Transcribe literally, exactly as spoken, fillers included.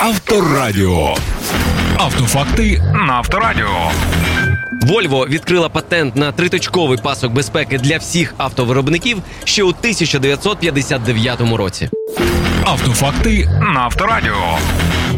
Авторадіо. Автофакти на Авторадіо. Volvo відкрила патент на триточковий пасок безпеки для всіх автовиробників ще у тисяча дев'ятсот п'ятдесят дев'ятому році. Автофакти на Авторадіо.